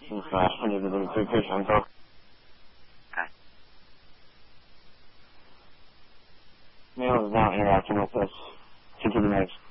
最享受。没有让 AI 这么 push to the next。